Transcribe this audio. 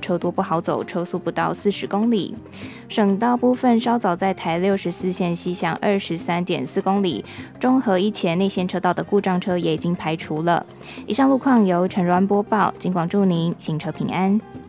车多不好走，车速不到40公里。省道部分稍早在台64线西向23.4公里，中和一前内线车道的故障车也已经排除了。以上路况由陈瑞安播报，尽管祝您行车平安。